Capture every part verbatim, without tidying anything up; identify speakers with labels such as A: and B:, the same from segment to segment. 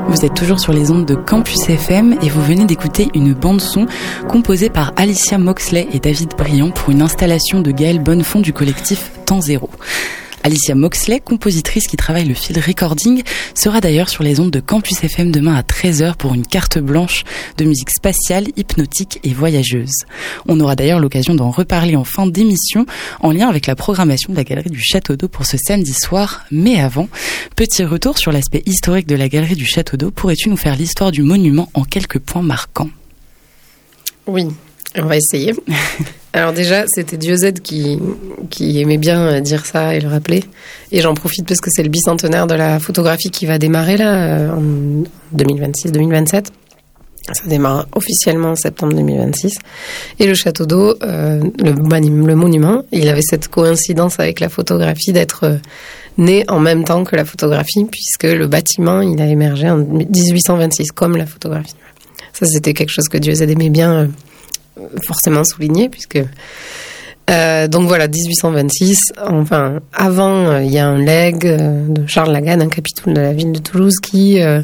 A: Vous êtes toujours sur les ondes de Campus F M et vous venez d'écouter une bande-son composée par Alicia Moxley et David Briand pour une installation de Gaël Bonnefond du collectif Temps Zéro. Alicia Moxley, compositrice qui travaille le field recording, sera d'ailleurs sur les ondes de Campus F M demain à treize heures pour une carte blanche de musique spatiale, hypnotique et voyageuse. On aura d'ailleurs l'occasion d'en reparler en fin d'émission en lien avec la programmation de la Galerie du Château d'Eau pour ce samedi soir. Mais avant, petit retour sur l'aspect historique de la Galerie du Château d'Eau. Pourrais-tu nous faire l'histoire du monument en quelques points marquants ?
B: Oui, on va essayer. Alors déjà, c'était Dieu Z qui, qui aimait bien dire ça et le rappeler. Et j'en profite parce que c'est le bicentenaire de la photographie qui va démarrer là, en deux mille vingt-six deux mille vingt-sept. Ça démarre officiellement en septembre deux mille vingt-six. Et le château d'eau, euh, le, le monument, il avait cette coïncidence avec la photographie d'être né en même temps que la photographie, puisque le bâtiment, il a émergé en dix-huit cent vingt-six, comme la photographie. Ça, c'était quelque chose que Dieu Z aimait bien euh, forcément souligné, puisque euh, donc voilà, dix-huit cent vingt-six, enfin avant euh, il y a un legs euh, de Charles Laganne, un capitoul de la ville de Toulouse qui euh,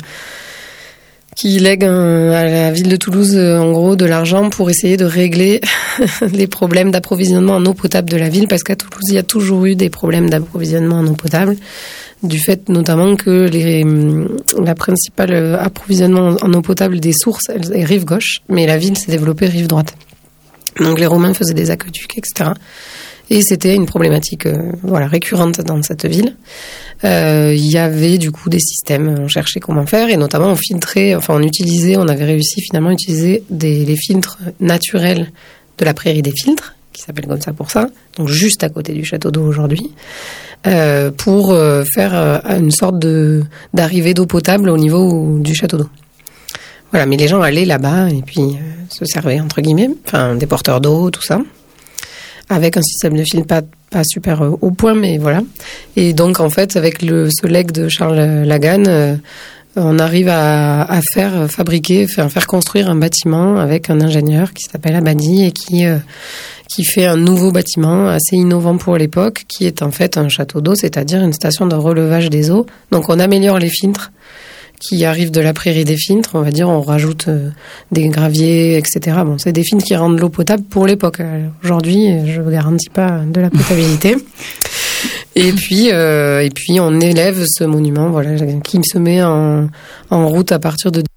B: qui lègue un, à la ville de Toulouse euh, en gros de l'argent pour essayer de régler les problèmes d'approvisionnement en eau potable de la ville, parce qu'à Toulouse il y a toujours eu des problèmes d'approvisionnement en eau potable, du fait notamment que les, la principale approvisionnement en eau potable des sources est rive gauche, mais la ville s'est développée rive droite. Donc les Romains faisaient des aqueducs, et cetera. Et c'était une problématique euh, voilà, récurrente dans cette ville. Euh, il y avait du coup des systèmes, on cherchait comment faire, et notamment on filtrait, enfin on utilisait, on avait réussi finalement à utiliser des, les filtres naturels de la prairie des filtres, qui s'appelle comme ça pour ça, donc juste à côté du château d'eau aujourd'hui, euh, pour euh, faire euh, une sorte de, d'arrivée d'eau potable au niveau du château d'eau. Voilà, mais les gens allaient là-bas et puis euh, se servaient, entre guillemets, enfin des porteurs d'eau, tout ça, avec un système de filtre pas, pas super euh, au point, mais voilà. Et donc, en fait, avec le, ce legs de Charles Laganne, euh, on arrive à, à faire fabriquer, faire, faire construire un bâtiment avec un ingénieur qui s'appelle Abadi et qui, euh, qui fait un nouveau bâtiment assez innovant pour l'époque, qui est en fait un château d'eau, c'est-à-dire une station de relevage des eaux. Donc, on améliore les filtres qui arrivent de la prairie des filtres, on va dire, on rajoute euh, des graviers, et cetera. Bon, c'est des filtres qui rendent l'eau potable pour l'époque. Euh, aujourd'hui, je ne garantis pas de la potabilité. Et puis, euh, et puis, on élève ce monument, voilà, qui se met en, en route à partir de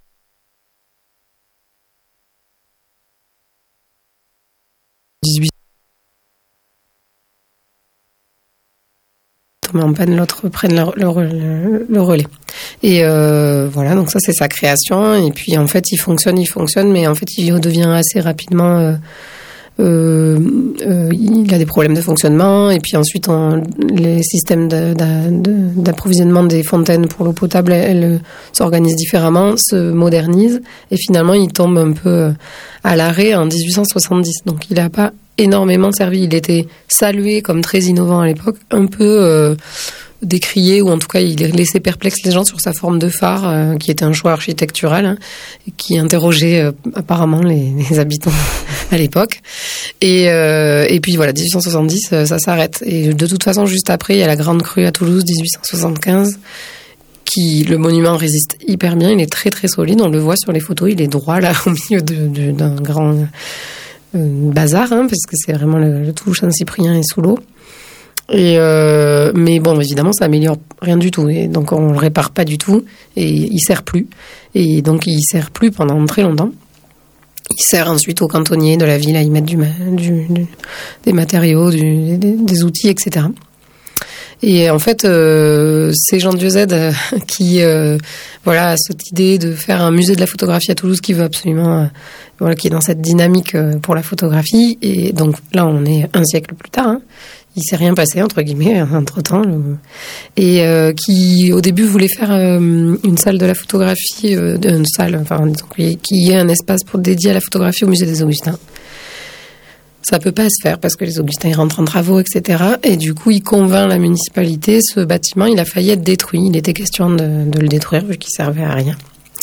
B: dix-huit. Tomber en panne, l'autre prenne le, le, le relais. Et euh, voilà, donc ça c'est sa création. Et puis en fait, il fonctionne, il fonctionne, mais en fait, il devient assez rapidement. Euh, euh, euh, il a des problèmes de fonctionnement. Et puis ensuite, on, les systèmes de, de, de, d'approvisionnement des fontaines pour l'eau potable, elles, elles s'organisent différemment, se modernisent. Et finalement, il tombe un peu à l'arrêt en dix-huit cent soixante-dix. Donc, il n'a pas énormément servi. Il était salué comme très innovant à l'époque, un peu euh, décrié, ou en tout cas il laissait perplexe les gens sur sa forme de phare, euh, qui était un choix architectural, hein, qui interrogeait euh, apparemment les, les habitants à l'époque. Et, euh, et puis voilà, dix-huit cent soixante-dix, euh, ça s'arrête. Et de toute façon, juste après, il y a la Grande Crue à Toulouse, dix-huit cent soixante-quinze, qui, le monument résiste hyper bien, il est très très solide, on le voit sur les photos, il est droit là au milieu de, de, d'un grand euh, bazar, hein, parce que c'est vraiment le, le tout Saint-Cyprien est sous l'eau. Et euh, mais bon, évidemment, ça améliore rien du tout. Et donc, on le répare pas du tout. Et il sert plus. Et donc, il sert plus pendant très longtemps. Il sert ensuite aux cantonniers de la ville à y mettre du, du, du, des matériaux, du, des, des outils, et cetera. Et en fait, euh, c'est Jean Dieu Z euh, qui euh, voilà, a cette idée de faire un musée de la photographie à Toulouse, qui veut absolument, euh, voilà, qui est dans cette dynamique euh, pour la photographie. Et donc là, on est un siècle plus tard. Hein. Il s'est rien passé, entre guillemets, entre-temps. Le... Et euh, qui, au début, voulait faire euh, une salle de la photographie, euh, une salle, enfin, disons, qui est un espace pour dédié à la photographie au musée des Augustins. Ça peut pas se faire parce que les Augustins ils rentrent en travaux, et cetera. Et du coup, il convainc la municipalité. Ce bâtiment, il a failli être détruit. Il était question de, de le détruire vu qu'il servait à rien.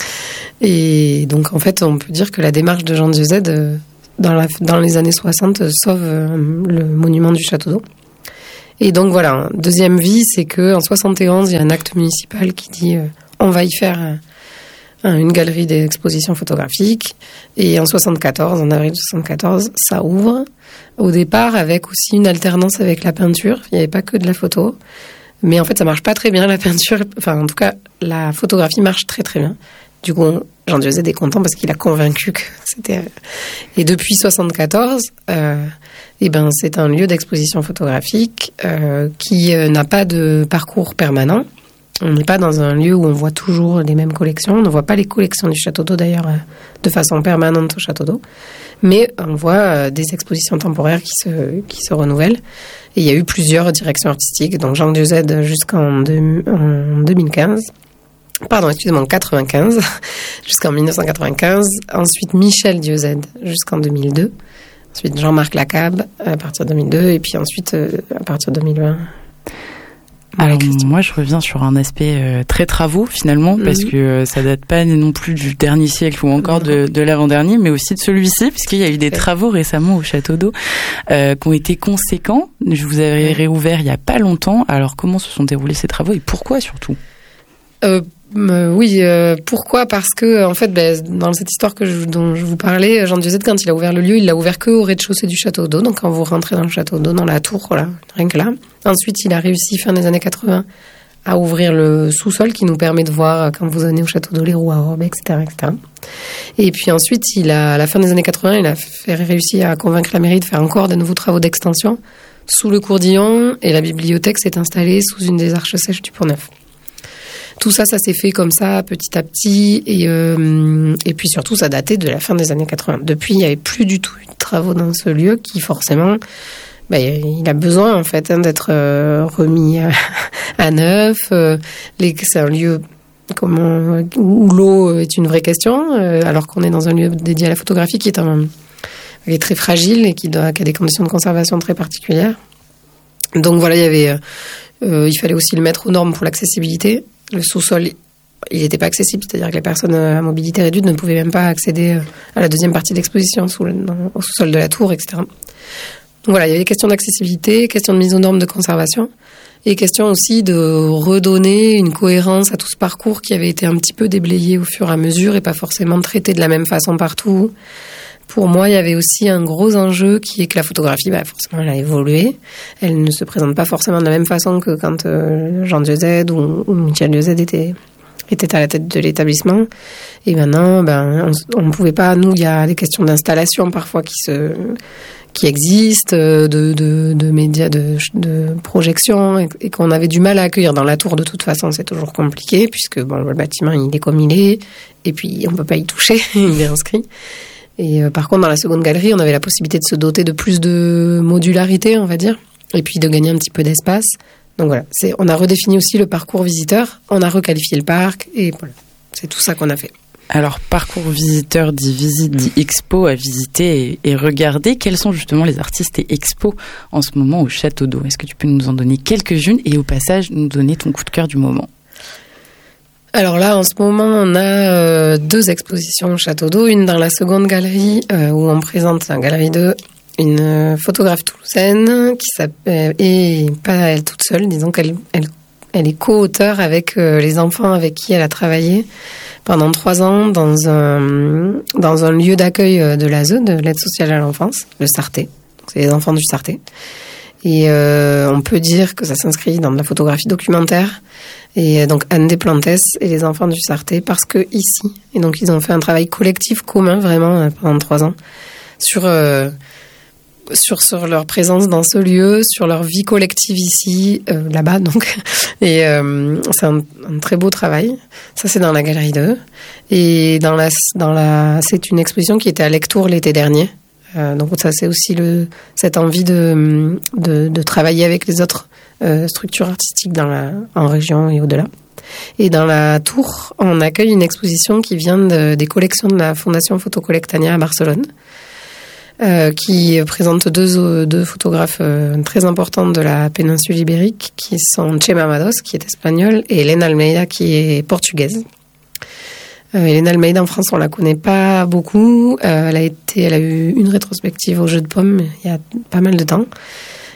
B: Et donc, en fait, on peut dire que la démarche de Jean Dieu Z, dans, la, dans les années soixante, sauve le monument du château d'eau. Et donc voilà, deuxième vie, c'est que en soixante et onze, il y a un acte municipal qui dit euh, on va y faire une galerie d'exposition photographique. Et en soixante-quatorze, en avril soixante-quatorze, ça ouvre. Au départ, avec aussi une alternance avec la peinture. Il n'y avait pas que de la photo. Mais en fait, ça marche pas très bien, la peinture. Enfin, en tout cas, la photographie marche très, très bien. Du coup, Jean Dieuze est content parce qu'il a convaincu que c'était... Et depuis soixante-quatorze, euh, eh ben, c'est un lieu d'exposition photographique euh, qui euh, n'a pas de parcours permanent. On n'est pas dans un lieu où on voit toujours les mêmes collections. On ne voit pas les collections du Château d'Eau, d'ailleurs, euh, de façon permanente au Château d'Eau. Mais on voit euh, des expositions temporaires qui se, qui se renouvellent. Et il y a eu plusieurs directions artistiques. Donc, Jean Dieuze jusqu'en deux, en deux mille quinze. Pardon, excusez-moi, en quatre-vingt-quinze. Jusqu'en mille neuf cent quatre-vingt-quinze. Ensuite, Michel Dieuze jusqu'en deux mille deux. Ensuite, Jean-Marc Lacabe à partir de deux mille deux. Et puis ensuite, euh, à partir de deux mille vingt.
A: Alors, moi, je reviens sur un aspect euh, très travaux, finalement, mmh. parce que euh, ça date pas non plus du dernier siècle ou encore de, de l'avant-dernier, mais aussi de celui-ci, puisqu'il y a eu des travaux récemment au Château d'Eau euh, qui ont été conséquents. Je vous avais réouvert il y a pas longtemps. Alors, comment se sont déroulés ces travaux et pourquoi, surtout
B: euh, euh, Oui, euh, pourquoi Parce que, en fait, ben, dans cette histoire que je, dont je vous parlais, Jean Dieuze, quand il a ouvert le lieu, il l'a ouvert que au rez-de-chaussée du Château d'Eau. Donc, quand vous rentrez dans le Château d'Eau, dans la tour, voilà, rien que là. Ensuite, il a réussi, fin des années quatre-vingts, à ouvrir le sous-sol qui nous permet de voir, quand vous venez au Château d'Eau, les roues à orbe, et cetera, et cetera. Et puis ensuite, il a, à la fin des années quatre-vingts, il a fait, réussi à convaincre la mairie de faire encore de nouveaux travaux d'extension sous le Courdillon, et la bibliothèque s'est installée sous une des arches sèches du Pont-Neuf. Tout ça, ça s'est fait comme ça, petit à petit, et, euh, et puis surtout, ça datait de la fin des années quatre-vingts. Depuis, il n'y avait plus du tout eu de travaux dans ce lieu qui, forcément, ben, il a besoin, en fait, hein, d'être euh, remis à, à neuf. Euh, les, c'est un lieu comment, où l'eau est une vraie question, euh, alors qu'on est dans un lieu dédié à la photographie qui est, un, qui est très fragile et qui, doit, qui a des conditions de conservation très particulières. Donc voilà, il y avait, euh, il fallait aussi le mettre aux normes pour l'accessibilité. Le sous-sol, il n'était pas accessible, c'est-à-dire que les personnes à mobilité réduite ne pouvaient même pas accéder à la deuxième partie de l'exposition, sous le, dans, au sous-sol de la tour, et cetera. Donc voilà, il y avait des questions d'accessibilité, questions de mise aux normes de conservation, et questions aussi de redonner une cohérence à tout ce parcours qui avait été un petit peu déblayé au fur et à mesure et pas forcément traité de la même façon partout. Pour moi, il y avait aussi un gros enjeu qui est que la photographie, bah, forcément, elle a évolué. Elle ne se présente pas forcément de la même façon que quand euh, Jean Dieuze ou, ou Michel Dieuze était, était à la tête de l'établissement. Et maintenant, ben, on ne pouvait pas... Nous, il y a des questions d'installation parfois qui se... qui existent, de, de, de médias, de, de projection, et, et qu'on avait du mal à accueillir dans la tour. De toute façon, c'est toujours compliqué, puisque bon, le bâtiment, il est comme il est, et puis on ne peut pas y toucher, il est inscrit. Et euh, par contre, dans la seconde galerie, on avait la possibilité de se doter de plus de modularité, on va dire, et puis de gagner un petit peu d'espace. Donc voilà, c'est, on a redéfini aussi le parcours visiteur, on a requalifié le parc, et voilà, c'est tout ça qu'on a fait.
A: Alors, parcours visiteur dit visite, dit expo à visiter et, et regarder. Quels sont justement les artistes et expos en ce moment au Château d'Eau ? Est-ce que tu peux nous en donner quelques-unes et au passage nous donner ton coup de cœur du moment ?
B: Alors là, en ce moment, on a euh, deux expositions au Château d'Eau. Une dans la seconde galerie euh, où on présente, la galerie deux, une euh, photographe toulousaine qui s'appelle, et pas elle toute seule, disons qu'elle elle, elle est co-auteure avec euh, les enfants avec qui elle a travaillé pendant trois ans dans un, dans un lieu d'accueil de l'A S E, de l'aide sociale à l'enfance, le Sarté. Donc, c'est les enfants du Sarté. Et euh, on peut dire que ça s'inscrit dans de la photographie documentaire. Et donc Anne Desplantes et les enfants du Sarté, parce que ici, et donc ils ont fait un travail collectif commun vraiment pendant trois ans sur euh, sur sur leur présence dans ce lieu, sur leur vie collective ici, euh, là-bas donc. Et euh, c'est un, un très beau travail. Ça c'est dans la galerie deux. Et dans la dans la c'est une exposition qui était à Lectoure l'été dernier. Euh, donc ça c'est aussi le cette envie de de, de travailler avec les autres euh, structures artistiques dans la en région et au-delà. Et dans la tour, on accueille une exposition qui vient de, des collections de la Fondation Fotocollectania à Barcelone, euh, qui présente deux deux photographes euh, très importantes de la péninsule ibérique, qui sont Chema Mados, qui est espagnole, et Elena Almeida, qui est portugaise. Euh, Elena Almeida, en France, on la connaît pas beaucoup. Euh, elle a été, elle a eu une rétrospective au Jeu de Paume il y a pas mal de temps.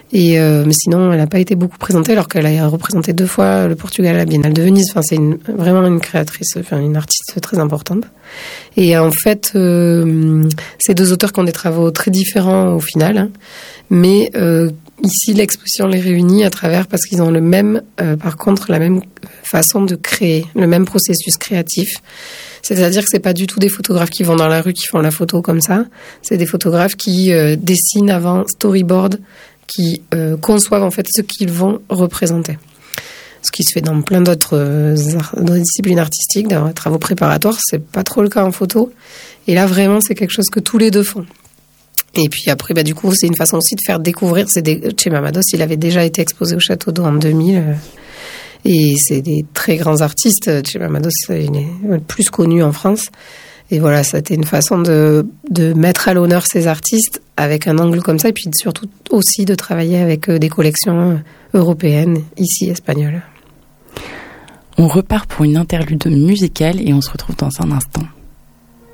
B: Et euh, mais sinon, elle n'a pas été beaucoup présentée, alors qu'elle a représenté deux fois le Portugal à la Biennale de Venise. Enfin, c'est une, vraiment une créatrice, enfin une artiste très importante. Et en fait, euh, ces deux auteurs qui ont des travaux très différents au final, hein, mais euh, ici l'exposition les réunit à travers parce qu'ils ont le même, euh, par contre, la même façon de créer, le même processus créatif. C'est-à-dire que c'est pas du tout des photographes qui vont dans la rue qui font la photo comme ça. C'est des photographes qui euh, dessinent avant, storyboard, qui euh, conçoivent en fait ce qu'ils vont représenter. Ce qui se fait dans plein d'autres, euh, d'autres disciplines artistiques, dans les travaux préparatoires, c'est pas trop le cas en photo. Et là, vraiment, c'est quelque chose que tous les deux font. Et puis après, bah, du coup, c'est une façon aussi de faire découvrir. C'est des... Chema Mados, il avait déjà été exposé au Château d'Eau en deux mille. Euh, et c'est des très grands artistes. Chema Mados, il est le plus connu en France. Et voilà, c'était une façon de, de mettre à l'honneur ces artistes avec un angle comme ça, et puis surtout aussi de travailler avec des collections européennes, ici espagnoles.
A: On repart pour une interlude musicale et on se retrouve dans un instant.